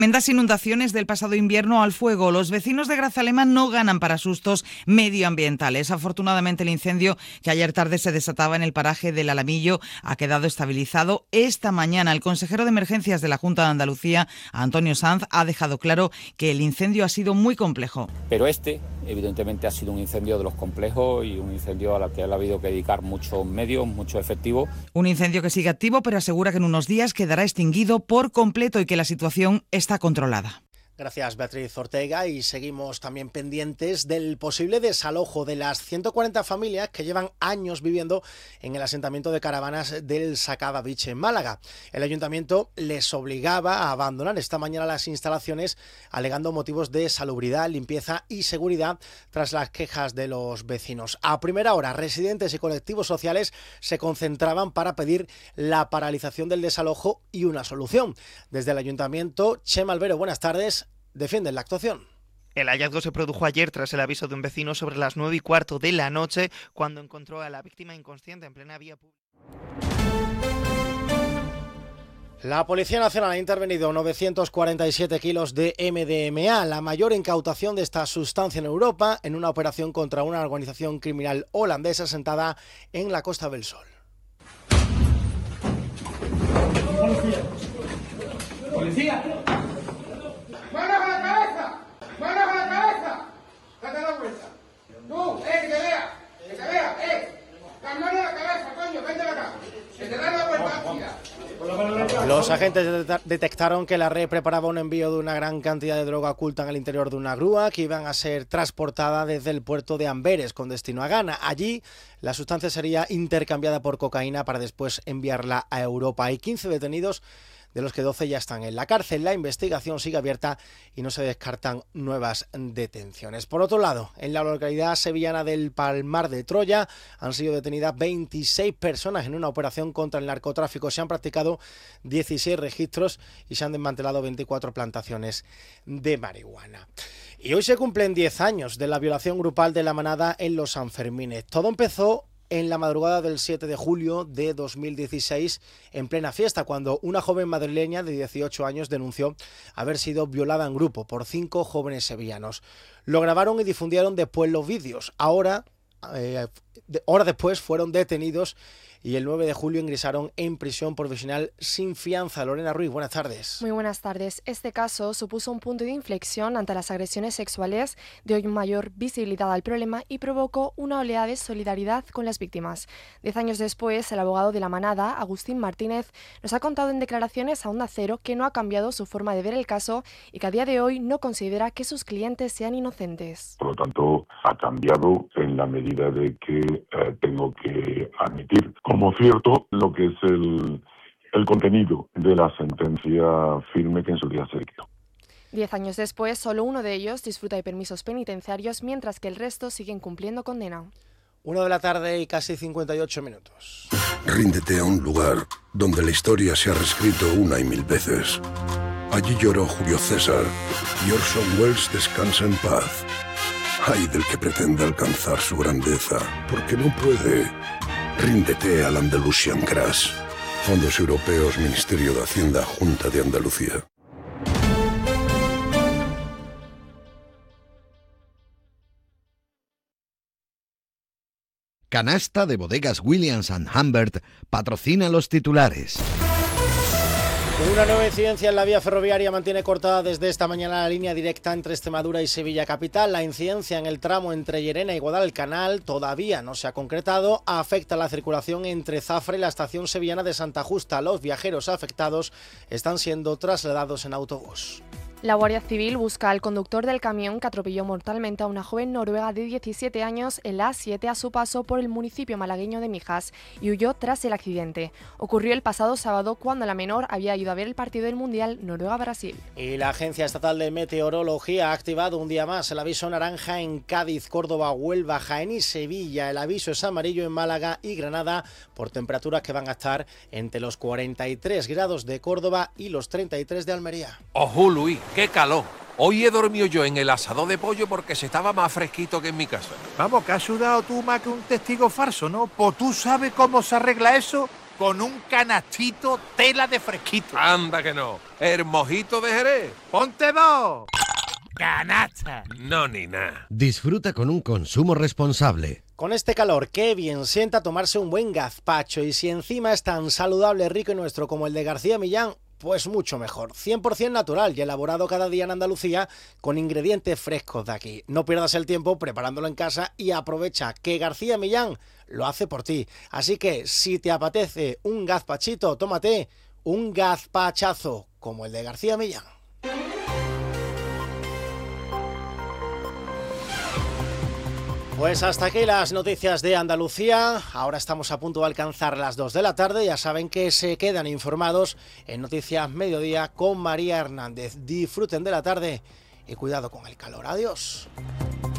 Tremendas inundaciones del pasado invierno al fuego. Los vecinos de Grazalema no ganan para sustos medioambientales. Afortunadamente, el incendio que ayer tarde se desataba en el paraje del Alamillo ha quedado estabilizado. Esta mañana, el consejero de Emergencias de la Junta de Andalucía, Antonio Sanz, ha dejado claro que el incendio ha sido muy complejo. Pero evidentemente, ha sido un incendio de los complejos y un incendio al que ha habido que dedicar muchos medios, mucho efectivo. Un incendio que sigue activo, pero asegura que en unos días quedará extinguido por completo y que la situación está controlada. Gracias, Beatriz Ortega, y seguimos también pendientes del posible desalojo de las 140 familias que llevan años viviendo en el asentamiento de caravanas del Sacaba Beach en Málaga. El ayuntamiento les obligaba a abandonar esta mañana las instalaciones alegando motivos de salubridad, limpieza y seguridad tras las quejas de los vecinos. A primera hora, residentes y colectivos sociales se concentraban para pedir la paralización del desalojo y una solución. Desde el ayuntamiento, Chema Albero, buenas tardes, defienden la actuación. El hallazgo se produjo ayer tras el aviso de un vecino sobre las 9:15 de la noche, cuando encontró a la víctima inconsciente en plena vía pública. La Policía Nacional ha intervenido 947 kilos de MDMA, la mayor incautación de esta sustancia en Europa, en una operación contra una organización criminal holandesa asentada en la Costa del Sol. ¡Policía! ¡Manos a la cabeza! ¡Manos a la cabeza! ¡Date la vuelta! ¡Tú! Que te vea! ¡Que te vea! ¡Las manos a la cabeza, coño! ¡Vente acá! ¡Que te das la vuelta! ¡Mira! Los agentes detectaron que la red preparaba un envío de una gran cantidad de droga oculta en el interior de una grúa que iban a ser transportada desde el puerto de Amberes con destino a Ghana. Allí la sustancia sería intercambiada por cocaína para después enviarla a Europa. Hay 15 detenidos, de los que 12 ya están en la cárcel. La investigación sigue abierta y no se descartan nuevas detenciones. Por otro lado, en la localidad sevillana del Palmar de Troya han sido detenidas 26 personas en una operación contra el narcotráfico. Se han practicado 16 registros y se han desmantelado 24 plantaciones de marihuana. Y hoy se cumplen 10 años de la violación grupal de la manada en los Sanfermines. Todo empezó en la madrugada del 7 de julio de 2016, en plena fiesta, cuando una joven madrileña de 18 años denunció haber sido violada en grupo por 5 jóvenes sevillanos. Lo grabaron y difundieron después los vídeos. Horas después fueron detenidos y el 9 de julio ingresaron en prisión provisional sin fianza. Lorena Ruiz, buenas tardes. Muy buenas tardes. Este caso supuso un punto de inflexión ante las agresiones sexuales, dio mayor visibilidad al problema y provocó una oleada de solidaridad con las víctimas. 10 años después, el abogado de la manada, Agustín Martínez, nos ha contado en declaraciones a Onda Cero que no ha cambiado su forma de ver el caso y que a día de hoy no considera que sus clientes sean inocentes. Por lo tanto, ha cambiado en la medida de que tengo que admitir como cierto lo que es el contenido de la sentencia firme que en su día se dictó. 10 años después, solo uno de ellos disfruta de permisos penitenciarios, mientras que el resto siguen cumpliendo condena. 1 de la tarde y casi 58 minutos. Ríndete a un lugar donde la historia se ha reescrito una y mil veces. Allí lloró Julio César y Orson Welles descansa en paz. Ay del que pretenda alcanzar su grandeza, porque no puede. Ríndete al Andalusian Crash. Fondos Europeos, Ministerio de Hacienda, Junta de Andalucía. Canasta de Bodegas Williams & Humbert patrocina los titulares. Una nueva incidencia en la vía ferroviaria mantiene cortada desde esta mañana la línea directa entre Extremadura y Sevilla capital. La incidencia en el tramo entre Llerena y Guadalcanal todavía no se ha concretado. Afecta la circulación entre Zafra y la estación sevillana de Santa Justa. Los viajeros afectados están siendo trasladados en autobús. La Guardia Civil busca al conductor del camión que atropelló mortalmente a una joven noruega de 17 años en la A7 a su paso por el municipio malagueño de Mijas y huyó tras el accidente. Ocurrió el pasado sábado cuando la menor había ido a ver el partido del Mundial Noruega-Brasil. Y la Agencia Estatal de Meteorología ha activado un día más el aviso naranja en Cádiz, Córdoba, Huelva, Jaén y Sevilla. El aviso es amarillo en Málaga y Granada por temperaturas que van a estar entre los 43 grados de Córdoba y los 33 de Almería. ¡Ojo, Luis! ¡Qué calor! Hoy he dormido yo en el asador de pollo porque se estaba más fresquito que en mi casa. Vamos, que has sudado tú más que un testigo falso, ¿no? Pues tú sabes cómo se arregla eso con un canastito tela de fresquito. Anda que no. El mojito de Jerez. ¡Ponte dos! ¡Canasta! No, ni nada. Disfruta con un consumo responsable. Con este calor, qué bien sienta tomarse un buen gazpacho, y si encima es tan saludable, rico y nuestro como el de García Millán, pues mucho mejor. 100% natural y elaborado cada día en Andalucía con ingredientes frescos de aquí. No pierdas el tiempo preparándolo en casa y aprovecha que García Millán lo hace por ti. Así que si te apetece un gazpachito, tómate un gazpachazo como el de García Millán. Pues hasta aquí las noticias de Andalucía. Ahora estamos a punto de alcanzar las 2 de la tarde. Ya saben que se quedan informados en Noticias Mediodía con María Hernández. Disfruten de la tarde y cuidado con el calor. Adiós.